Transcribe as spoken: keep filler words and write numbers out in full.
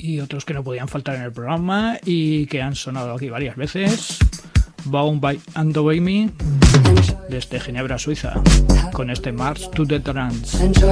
y otros que no podían faltar en el programa y que han sonado aquí varias veces. Bound by and Obey Me, desde Ginebra, Suiza, con este March to the Trance.